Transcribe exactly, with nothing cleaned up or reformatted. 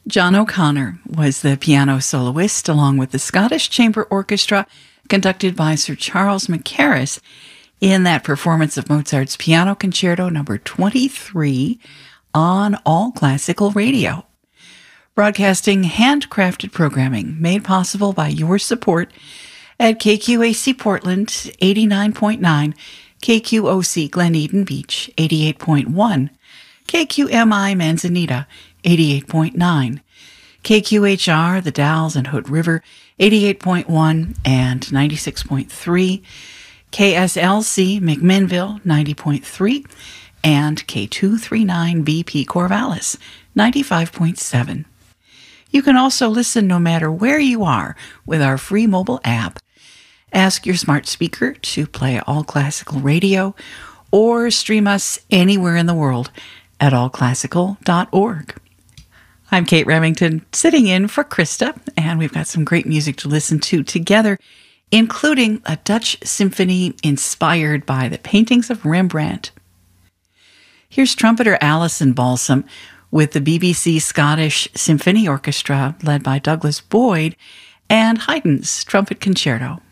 John O'Connor was the piano soloist along with the Scottish Chamber Orchestra, conducted by Sir Charles Mackerras, in that performance of Mozart's Piano Concerto number twenty-three on All Classical Radio. Broadcasting handcrafted programming made possible by your support at K Q A C Portland eighty-nine point nine, K Q O C Glen Eden Beach eighty-eight point one, K Q M I Manzanita eighty-eight point nine, K Q H R The Dalles and Hood River eighty-eight point one and ninety-six point three, K S L C McMinnville ninety point three, and K two thirty-nine B P Corvallis ninety-five point seven. You can also listen no matter where you are with our free mobile app. Ask your smart speaker to play All Classical Radio or stream us anywhere in the world at all classical dot org. I'm Kate Remington, sitting in for Krista, and we've got some great music to listen to together, including a Dutch symphony inspired by the paintings of Rembrandt. Here's trumpeter Alison Balsam with the B B C Scottish Symphony Orchestra led by Douglas Boyd and Haydn's Trumpet Concerto.